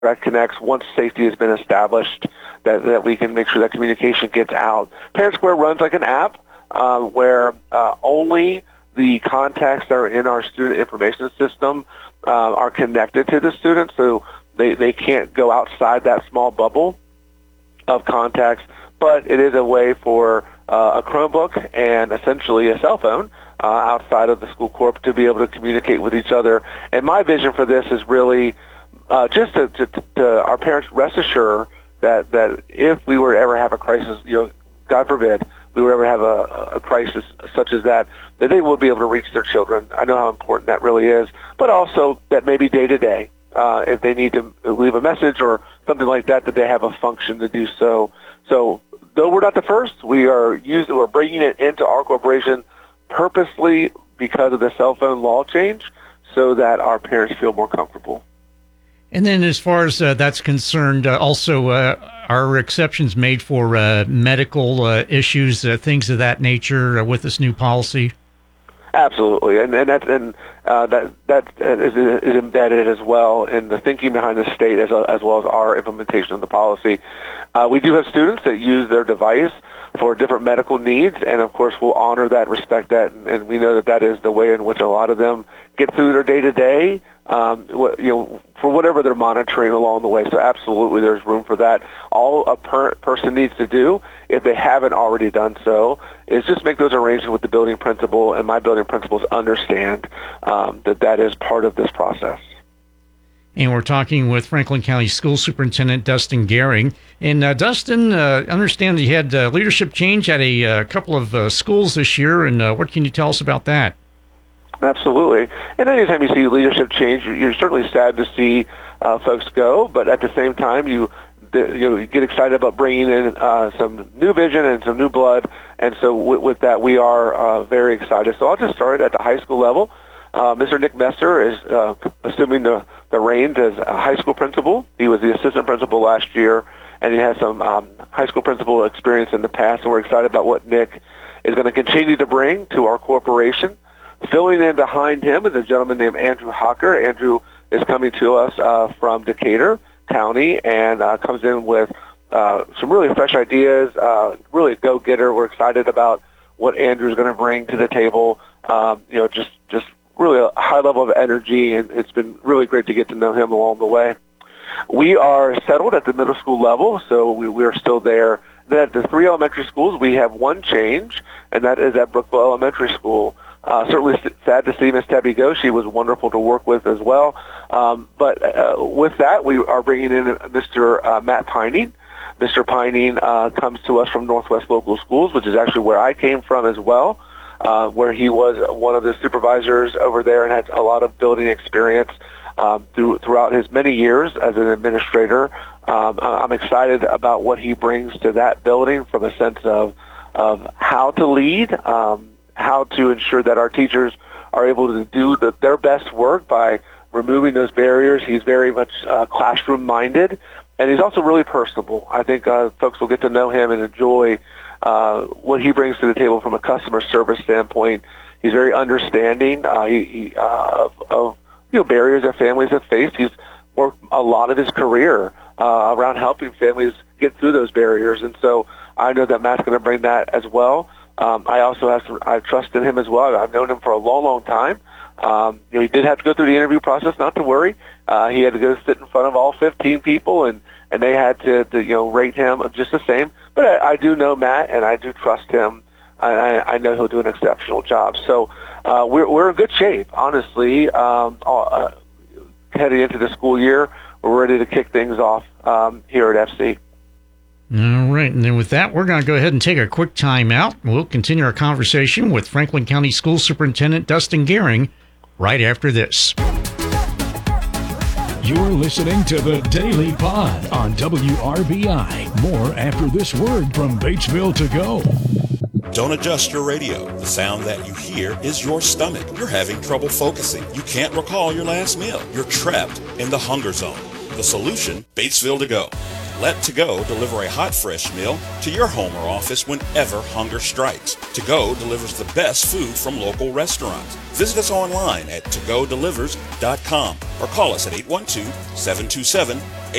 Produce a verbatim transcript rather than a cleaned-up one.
that connects once safety has been established, that, that we can make sure that communication gets out. Parent Square runs like an app uh, where uh, only the contacts that are in our student information system uh, are connected to the student, so they, they can't go outside that small bubble of contacts. But it is a way for uh, a Chromebook and essentially a cell phone uh, outside of the school corp to be able to communicate with each other. And my vision for this is really uh, just to, to, to our parents rest assured that, that if we were to ever have a crisis, you know, God forbid, we would ever have a, a crisis such as that, that they will be able to reach their children. I know how important that really is, but also that maybe day to day, uh, if they need to leave a message or something like that, that they have a function to do so. So though we're not the first, we are using, we're bringing it into our corporation purposely because of the cell phone law change so that our parents feel more comfortable. And then as far as uh, that's concerned, uh, also uh, are exceptions made for uh, medical uh, issues, uh, things of that nature uh, with this new policy? Absolutely, and and that and uh, that that is, is embedded as well in the thinking behind the state as as well as our implementation of the policy. Uh, we do have students that use their device for different medical needs, and of course we'll honor that, respect that, and, and we know that that is the way in which a lot of them get through their day to day. Um, you know, for whatever they're monitoring along the way. So absolutely there's room for that. All a per- person needs to do, if they haven't already done so, is just make those arrangements with the building principal, and my building principals understand um, that that is part of this process. And we're talking with Franklin County School Superintendent Dustin Gehring. And uh, Dustin, uh, understand you had uh, leadership change at a uh, couple of uh, schools this year, and uh, what can you tell us about that? Absolutely. And anytime you see leadership change, you're certainly sad to see uh, folks go, but at the same time, you you know, you get excited about bringing in uh, some new vision and some new blood, and so with, with that, we are uh, very excited. So I'll just start at the high school level. Uh, Mister Nick Messer is uh, assuming the, the reins as a high school principal. He was the assistant principal last year, and he has some um, high school principal experience in the past, and we're excited about what Nick is going to continue to bring to our corporation. Filling in behind him is a gentleman named Andrew Hocker. Andrew is coming to us uh, from Decatur County and uh, comes in with uh, some really fresh ideas, uh, really a go-getter. We're excited about what Andrew's going to bring to the table. Um, you know, just, just really a high level of energy, and it's been really great to get to know him along the way. We are settled at the middle school level, so we, we are still there. Then at the three elementary schools, we have one change, and that is at Brookville Elementary School. Uh, certainly sad to see Miss Tabby go. She was wonderful to work with as well. Um, but uh, with that, we are bringing in Mister Uh, Matt Pining. Mister Pining uh, comes to us from Northwest Local Schools, which is actually where I came from as well, uh, where he was one of the supervisors over there and had a lot of building experience um, through, throughout his many years as an administrator. Um, I'm excited about what he brings to that building from a sense of, of how to lead, um, how to ensure that our teachers are able to do the, their best work by removing those barriers. He's very much uh, classroom-minded, and he's also really personable. I think uh, folks will get to know him and enjoy uh, what he brings to the table from a customer service standpoint. He's very understanding uh, he, he, uh, of, of you know barriers that families have faced. He's worked a lot of his career uh, around helping families get through those barriers, and so I know that Matt's going to bring that as well. Um, I also have some, I trust in him as well. I've known him for a long, long time. Um, you know, he did have to go through the interview process, not to worry. Uh, he had to go sit in front of all fifteen people, and, and they had to, to, you know, rate him just the same. But I, I do know Matt, and I do trust him. I, I know he'll do an exceptional job. So uh, we're, we're in good shape, honestly. Um, uh, heading into the school year, we're ready to kick things off um, here at F C. All right, and then with that, we're going to go ahead and take a quick time out. We'll continue our conversation with Franklin County School Superintendent Dustin Gehring right after this. You're listening to the Daily Pod on W R B I. More after this word from Batesville to Go. Don't adjust your radio. The sound that you hear is your stomach. You're having trouble focusing. You can't recall your last meal. You're trapped in the hunger zone. The solution, Batesville to Go. Let To Go deliver a hot, fresh meal to your home or office whenever hunger strikes. To Go delivers the best food from local restaurants. Visit us online at to go delivers dot com. or call us at eight one two, seven two seven,